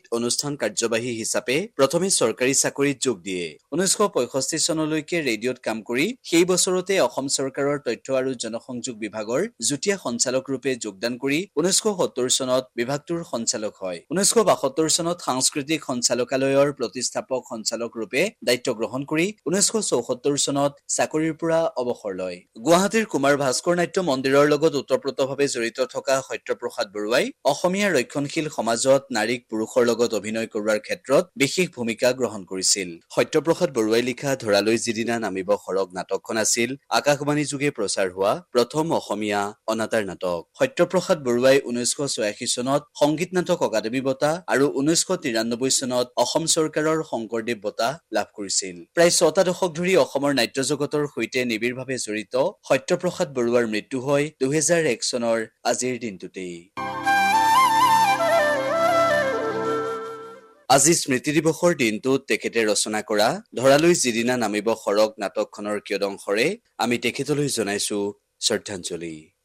অনুষ্ঠান কাৰ্যবাহী হিচাপে প্ৰথমে চৰকাৰী চাকৰিত যোগ দিয়ে। 1965 চনলৈকে ৰেডিঅ'ত কাম কৰি সেই বছৰতে অসম চৰকাৰৰ তথ্য আৰু জনসংযোগ বিভাগৰ যুটীয়া সঞ্চালক ৰূপে যোগদান কৰি 1970 চনত বিভাগটোৰ সঞ্চালক হয়। 1972 চনত সাংস্কৃতিক সঞ্চালকালয়ৰ প্ৰতিষ্ঠাপক সঞ্চালক ৰূপে দায়িত্ব গ্ৰহণ কৰি 1974 চনত চাকৰিৰ পৰা অৱসৰ লয়। গুৱাহাটীৰ কুমাৰ ভাস্কৰ নাট্য মন্দিৰৰ লগত ওতঃপ্ৰোতভাৱে জড়িত থকা সত্যপ্ৰসাদ বৰুৱাই অসমীয়া ৰক্ষণশীল সমাজত নাৰীক পুৰুষৰ লগত অভিনয় কৰোৱাৰ ক্ষেত্ৰত বিশেষ ভূমিকা গ্ৰহণ কৰিছিল। সত্যপ্ৰসাদ বৰুৱাই লিখা ধৰালৈ যিদিনা নামিব সৰগ নাটকখন আছিল আকাশবাণী যোগে প্ৰচাৰ হোৱা প্ৰথম অসমীয়া অনাতাঁৰ নাটক। সত্যপ্ৰসাদ বৰুৱাই 1986 চনত সংগীত নাটক অকাডেমী বঁটা আৰু 1993 চনত অসম চৰকাৰৰ শংকৰদেৱ বঁটা লাভ কৰিছিল। প্ৰায় 6টা দশক ধৰি অসমৰ নাট্য জগতৰ সৈতে নিবিড়ভাৱে জড়িত সত্যপ্ৰসাদ বৰুৱাৰ মৃত্যু হয় 2001 চনৰ আজিৰ দিনটোতেই। আজি স্মৃতি দিৱসৰ দিনটোত তেখেতে ৰচনা কৰা ধৰালৈ যিদিনা নামিব সৰগ নাটকখনৰ কিয়দংশৰে আমি তেখেতলৈ জনাইছো শ্ৰদ্ধাঞ্জলি।